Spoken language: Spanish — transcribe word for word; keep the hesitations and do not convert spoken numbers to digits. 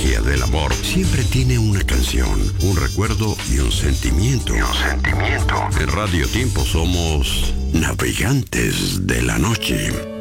magia del amor siempre tiene una canción, un recuerdo y un sentimiento. Y un sentimiento. En Radio Tiempo somos navegantes de la noche.